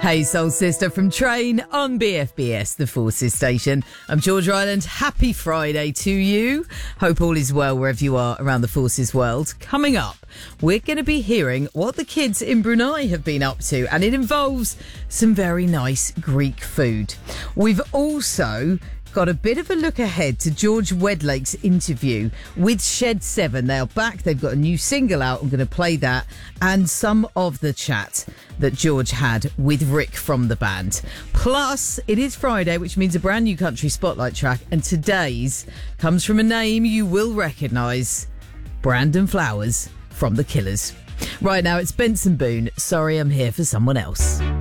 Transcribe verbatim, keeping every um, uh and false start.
Hey, Soul Sister from Train on B F B S, the Forces station. I'm George Ryland. Happy Friday to you. Hope all is well wherever you are around the Forces world. Coming up, we're going to be hearing what the kids in Brunei have been up to, and it involves some very nice Greek food. We've also got a bit of a look ahead to George Wedlake's interview with Shed seven. They are back. They've got a new single out. I'm going to play that and some of the chat that George had with Rick from the band. Plus, it is Friday, which means a brand new country spotlight track. And today's comes from a name you will recognise, Brandon Flowers from The Killers. Right now, it's Benson Boone. Sorry, I'm here for someone else.